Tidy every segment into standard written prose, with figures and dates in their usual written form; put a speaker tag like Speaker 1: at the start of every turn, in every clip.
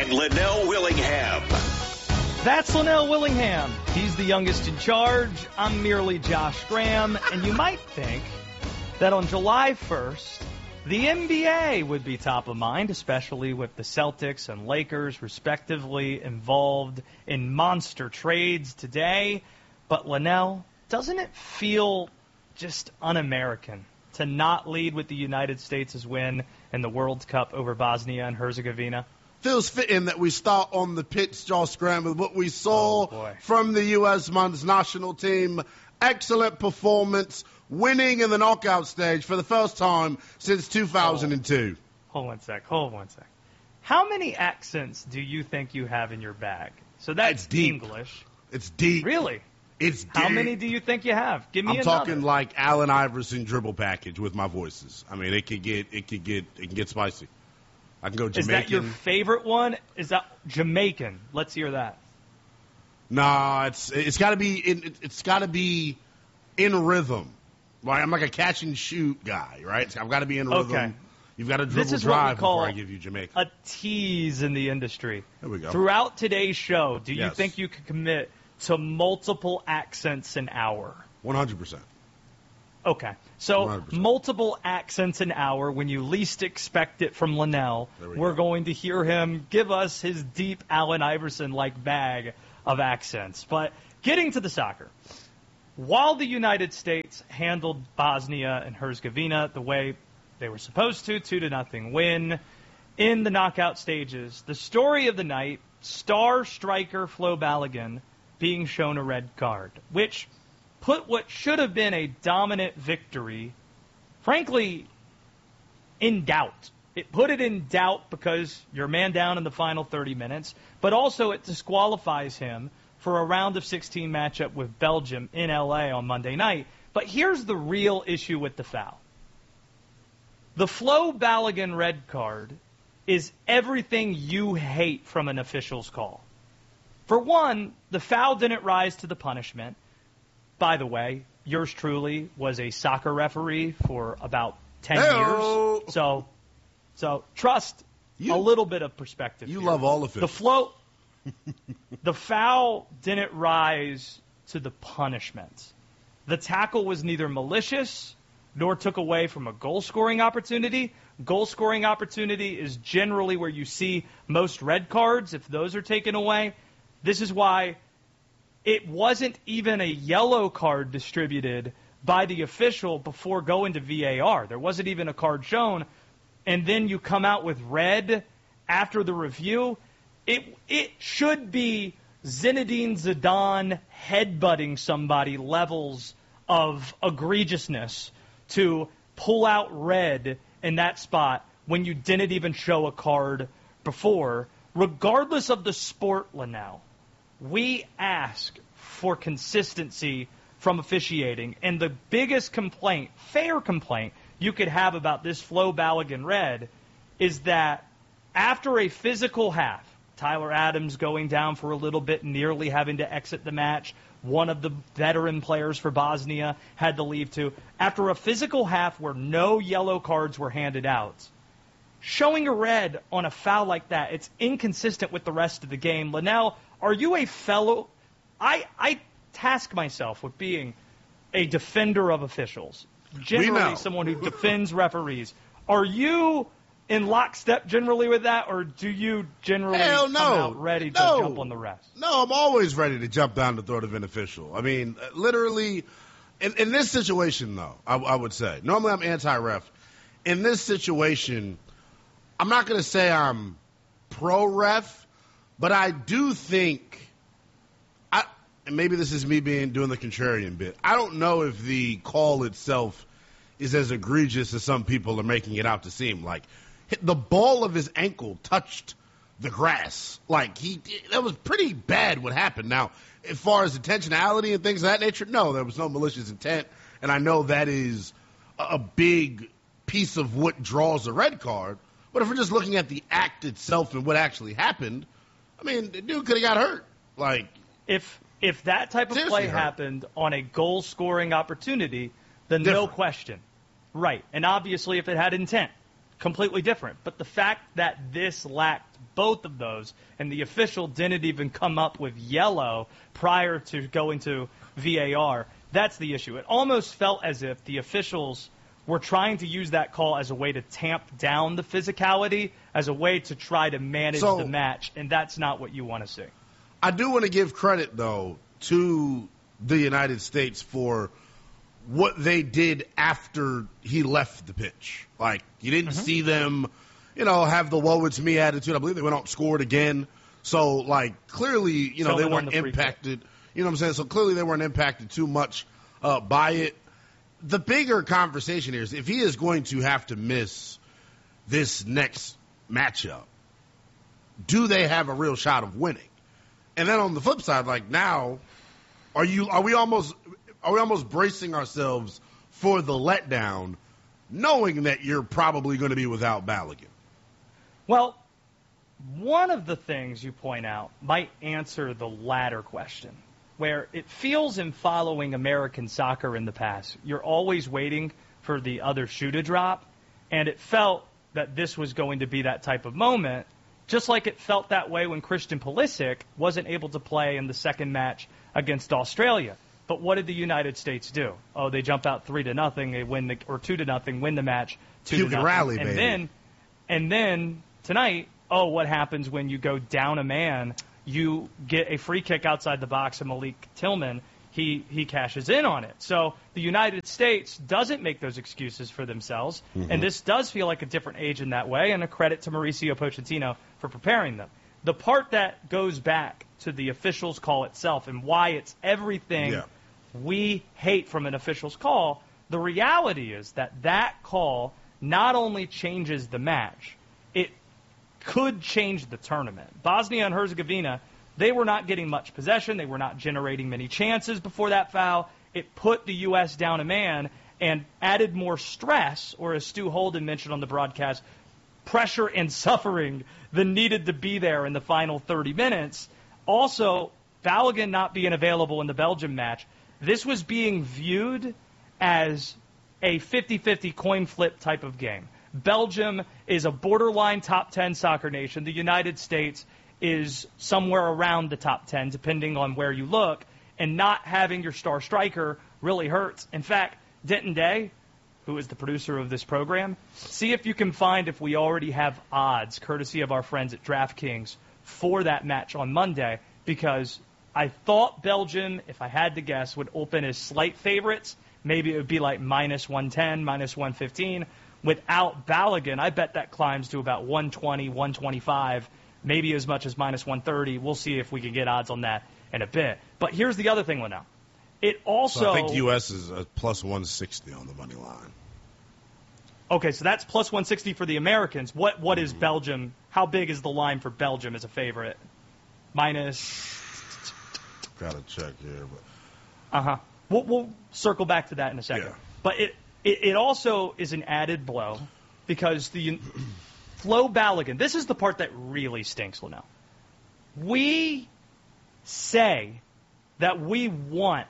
Speaker 1: and Linnell Willingham.
Speaker 2: That's Linnell Willingham. He's the youngest in charge. I'm merely Josh Graham. And you might think that on July 1st, the NBA would be top of mind, especially with the Celtics and Lakers, respectively, involved in monster trades today. But Linnell, doesn't it feel just un-American to not lead with the United States' win in the World Cup over Bosnia and Herzegovina?
Speaker 3: Feels fitting that we start on the pitch, Josh Graham, with what we saw from the U.S. men's national team. Excellent performance, winning in the knockout stage for the first time since 2002.
Speaker 2: Hold one sec. How many accents do you think you have in your bag? So that's
Speaker 3: deep.
Speaker 2: English.
Speaker 3: It's deep.
Speaker 2: Really?
Speaker 3: It's deep.
Speaker 2: How many do you think you have? Give me
Speaker 3: I'm
Speaker 2: another.
Speaker 3: talking like Allen Iverson dribble package with my voices. I mean, it can get spicy. I can go Jamaican.
Speaker 2: Is that your favorite one? Is that Jamaican? Let's hear that.
Speaker 3: Nah, it's got to be in rhythm. Right? I'm like a catch and shoot guy, right? I've got to be in rhythm.
Speaker 2: Okay.
Speaker 3: You've got to dribble drive before I give you Jamaican.
Speaker 2: A tease in the industry.
Speaker 3: There we go.
Speaker 2: Throughout today's show, do you think you could commit to multiple accents an hour?
Speaker 3: 100%.
Speaker 2: Okay. So
Speaker 3: 100%.
Speaker 2: multiple accents an hour when you least expect it from Linnell. We're going to hear him give us his deep Allen Iverson-like bag of accents. But getting to the soccer. While the United States handled Bosnia and Herzegovina the way they were supposed to, 2-0 win in the knockout stages, the story of the night, star striker Flo Balogun being shown a red card, which put what should have been a dominant victory, frankly, in doubt. It put it in doubt because you're man down in the final 30 minutes, but also it disqualifies him for a round of 16 matchup with Belgium in L.A. on Monday night. But here's the real issue with the foul. The Flo Balogun red card is everything you hate from an official's call. For one, the foul didn't rise to the punishment. By the way, yours truly was a soccer referee for about 10 years. So trust a little bit of perspective.
Speaker 3: You
Speaker 2: here.
Speaker 3: love all officials.
Speaker 2: The foul didn't rise to the punishment. The tackle was neither malicious nor took away from a goal-scoring opportunity. Goal-scoring opportunity is generally where you see most red cards. If those are taken away, this is why it wasn't even a yellow card distributed by the official before going to VAR. There wasn't even a card shown. And then you come out with red after the review. It should be Zinedine Zidane headbutting somebody levels of egregiousness to pull out red in that spot when you didn't even show a card before. Regardless of the sport, Linnell, we ask for consistency from officiating. And the biggest complaint, fair complaint, you could have about this Flo Balogun red is that after a physical half, Tyler Adams going down for a little bit, nearly having to exit the match, one of the veteran players for Bosnia had to leave too. After a physical half where no yellow cards were handed out, showing a red on a foul like that, it's inconsistent with the rest of the game. Linnell, are you a fellow? I task myself with being a defender of officials, generally someone who defends referees. Are you in lockstep generally with that, or do you generally come out ready to jump on the rest?
Speaker 3: No, I'm always ready to jump down the throat of an official. I mean, literally, in this situation, though, I would say, normally I'm anti-ref. In this situation, I'm not going to say I'm pro-ref, but I do think, and maybe this is me doing the contrarian bit, I don't know if the call itself is as egregious as some people are making it out to seem. Like, the ball of his ankle touched the grass. Like, that was pretty bad what happened. Now, as far as intentionality and things of that nature, no, there was no malicious intent. And I know that is a big piece of what draws a red card. But if we're just looking at the act itself and what actually happened, I mean, the dude could have got hurt. Like,
Speaker 2: if that type of play happened on a goal-scoring opportunity, then no question. Right. And obviously, if it had intent, completely different. But the fact that this lacked both of those, and the official didn't even come up with yellow prior to going to VAR. That's the issue. It almost felt as if the officials were trying to use that call as a way to tamp down the physicality, as a way to try to manage the match, and that's not what you want to see.
Speaker 3: I do want to give credit, though, to the United States for what they did after he left the pitch. Like, you didn't see them, have the woe it's me attitude. I believe they went out and scored again. So, like, clearly, they weren't impacted. You know what I'm saying? So clearly they weren't impacted too much by it. The bigger conversation here is if he is going to have to miss this next matchup, do they have a real shot of winning? And then on the flip side, like now, are we almost bracing ourselves for the letdown, knowing that you're probably going to be without Balogun?
Speaker 2: Well, one of the things you point out might answer the latter question, where it feels in following American soccer in the past, you're always waiting for the other shoe to drop, and it felt that this was going to be that type of moment, just like it felt that way when Christian Pulisic wasn't able to play in the second match against Australia. But what did the United States do? Oh, they jump out 3-0, they win or 2-0, win the match 2-0.
Speaker 3: You can rally, baby.
Speaker 2: And then tonight, what happens when you go down a man? You get a free kick outside the box, and Malik Tillman, he cashes in on it. So the United States doesn't make those excuses for themselves, and this does feel like a different age in that way, and a credit to Mauricio Pochettino for preparing them. The part that goes back to the officials' call itself and why it's everything we hate from an official's call, the reality is that call not only changes the match, it could change the tournament. Bosnia and Herzegovina, they were not getting much possession. They were not generating many chances before that foul. It put the U.S. down a man and added more stress, or as Stu Holden mentioned on the broadcast, pressure and suffering than needed to be there in the final 30 minutes. Also, Balogun not being available in the Belgium match, this was being viewed as a 50-50 coin flip type of game. Belgium is a borderline top 10 soccer nation. The United States is somewhere around the top 10, depending on where you look, and not having your star striker really hurts. In fact, Denton Day, who is the producer of this program, see if you can find if we already have odds, courtesy of our friends at DraftKings, for that match on Monday, because I thought Belgium, if I had to guess, would open as slight favorites. Maybe it would be like -110, -115. Without Balogun, I bet that climbs to about 120, 125, maybe as much as -130. We'll see if we can get odds on that in a bit. But here's the other thing, Linnell. It also...
Speaker 3: So I think U.S. is a +160 on the money line.
Speaker 2: Okay, so that's +160 for the Americans. What is Belgium? How big is the line for Belgium as a favorite? Minus...
Speaker 3: Got to check here. But...
Speaker 2: We'll circle back to that in a second.
Speaker 3: Yeah.
Speaker 2: But it also is an added blow because the Flo Balogun, this is the part that really stinks, Linnell. We say that we want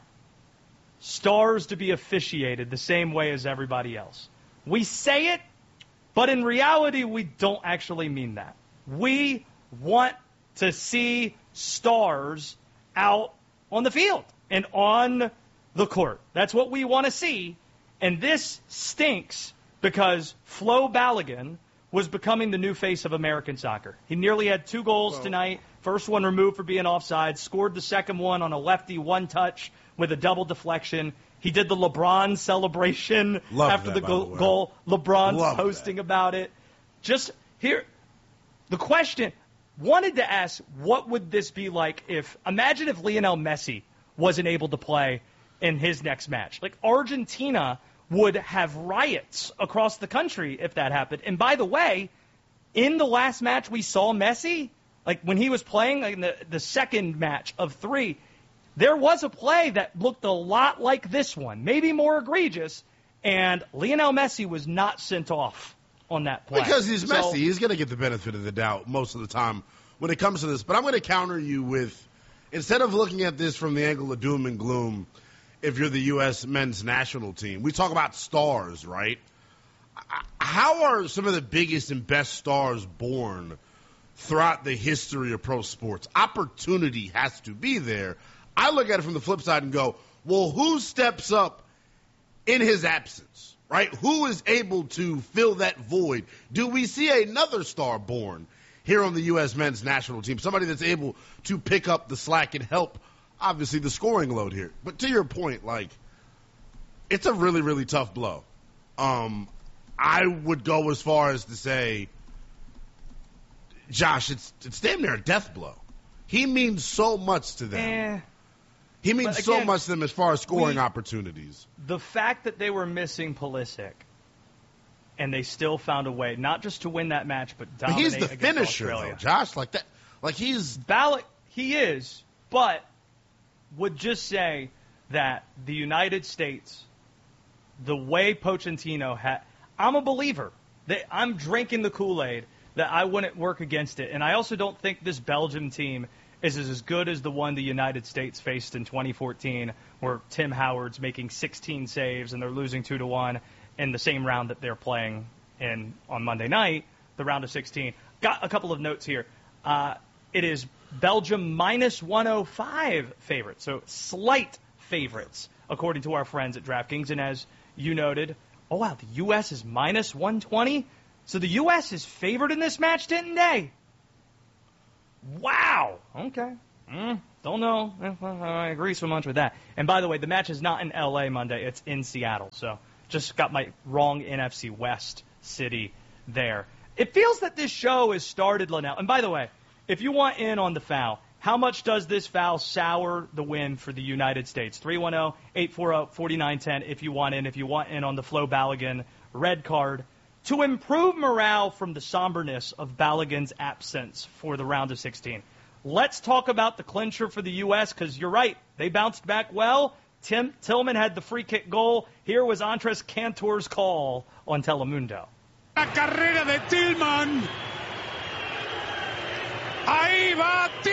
Speaker 2: stars to be officiated the same way as everybody else. We say it, but in reality, we don't actually mean that. We want to see stars out on the field and on the court. That's what we want to see. And this stinks because Flo Balogun was becoming the new face of American soccer. He nearly had 2 goals tonight. First one removed for being offside. Scored the second one on a lefty one-touch with a double deflection. He did the LeBron celebration after the goal. LeBron's posting about it. Just here, the question, wanted to ask, what would this be like imagine if Lionel Messi wasn't able to play in his next match. Like, Argentina would have riots across the country if that happened. And by the way, in the last match we saw Messi, like when he was playing, like in the second match of 3, there was a play that looked a lot like this one, maybe more egregious, and Lionel Messi was not sent off on that play.
Speaker 3: Because he's Messi. He's going to get the benefit of the doubt most of the time when it comes to this. But I'm going to counter you with, instead of looking at this from the angle of doom and gloom, if you're the U.S. men's national team, we talk about stars, right? How are some of the biggest and best stars born throughout the history of pro sports. Opportunity has to be there. I look at it from the flip side and go, well, who steps up in his absence, right? Who is able to fill that void? Do we see another star born here on the U.S. men's national team? Somebody that's able to pick up the slack and help, obviously, the scoring load here. But to your point, like, it's a really, really tough blow. I would go as far as to say, Josh, it's damn near a death blow. He means so much to them. He means again, so much to them as far as scoring opportunities.
Speaker 2: The fact that they were missing Pulisic and they still found a way, not just to win that match, but dominate
Speaker 3: he's the
Speaker 2: against
Speaker 3: finisher,
Speaker 2: Australia.
Speaker 3: Though, Josh. Like that. Like he's
Speaker 2: he is, but would just say that the United States, the way Pochettino had, I'm a believer. I'm drinking the Kool-Aid that I wouldn't work against it. And I also don't think this Belgium team is as good as the one the United States faced in 2014, where Tim Howard's making 16 saves and they're losing 2-1 in the same round that they're playing in on Monday night, the round of 16. Got a couple of notes here. It is Belgium minus 105 favorites, so slight favorites, according to our friends at DraftKings. And as you noted, oh, wow, the U.S. is minus 120? So the U.S. is favored in this match, didn't they? Wow. Okay. Don't know if I agree so much with that. And by the way, the match is not in L.A. Monday. It's in Seattle. So just got my wrong NFC West city there. It feels that this show has started, Linnell. And by the way, if you want in on the foul, how much does this foul sour the win for the United States? 310-840-4910 if you want in. If you want in on the Flo Balogun red card, to improve morale from the somberness of Balogun's absence for the round of 16. Let's talk about the clincher for the U.S., because you're right. They bounced back well. Tim Tillman had the free kick goal. Here was Andres Cantor's call on Telemundo.
Speaker 4: La carrera de Tillman. Ahí va Tillman.